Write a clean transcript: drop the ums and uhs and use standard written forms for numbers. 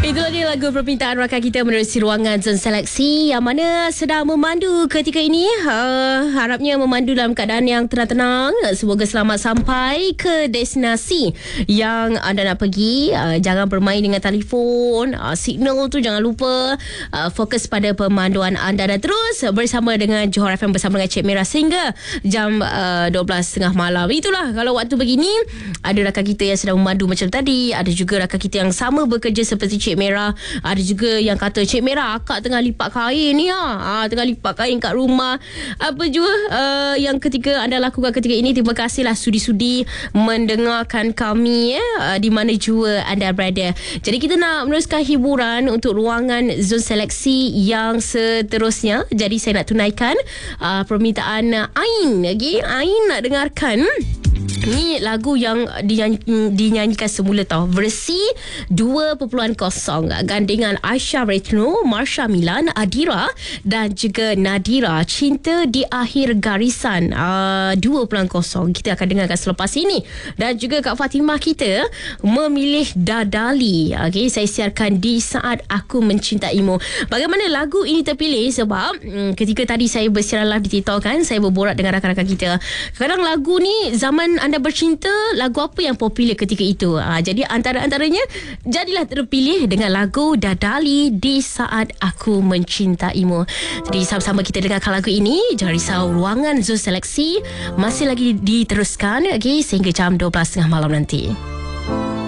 Itulah dia lagu permintaan rakan kita menerusi ruangan Zon Seleksi yang mana sedang memandu ketika ini. Harapnya memandu dalam keadaan yang tenang-tenang. Semoga selamat sampai ke destinasi yang anda nak pergi. Jangan bermain dengan telefon. Signal tu jangan lupa. Fokus pada pemanduan anda dan terus bersama dengan Johor FM bersama dengan Cik Mira sehingga jam 12.30 malam. Itulah kalau waktu begini ada rakan kita yang sedang memandu macam tadi. Ada juga rakan kita yang sama bekerja seperti Cik Mira. Ada juga yang kata, Cik Mira, akak tengah lipat kain ni tengah lipat kain kat rumah. Apa juga yang ketika anda lakukan ketika ini. Terima kasihlah sudi-sudi mendengarkan kami di mana jua anda berada. Jadi kita nak meneruskan hiburan untuk ruangan Zon Seleksi yang seterusnya. Jadi saya nak tunaikan permintaan Ain. Ain nak dengarkan ni lagu yang dinyanyikan semula tau. Versi 2.0 gandingan Aisyah Retno, Marsha Milan, Adira dan juga Nadira. Cinta di Akhir Garisan 2.0. Kita akan dengarkan selepas ini. Dan juga Kak Fatimah kita memilih Dadali. Saya siarkan Di Saat Aku Mencintaimu. Bagaimana lagu ini terpilih? Sebab ketika tadi saya bersiaran live di TikTok kan, saya berborak dengan rakan-rakan kita. Kadang lagu ni zaman anda bercinta, lagu apa yang popular ketika itu? Jadi antara-antaranya jadilah terpilih dengan lagu Dadali Di Saat Aku Mencintaimu. Jadi sama-sama kita dengarkan lagu ini. Jangan risau, ruangan Zon Seleksi masih lagi diteruskan sehingga jam 12.30 malam nanti.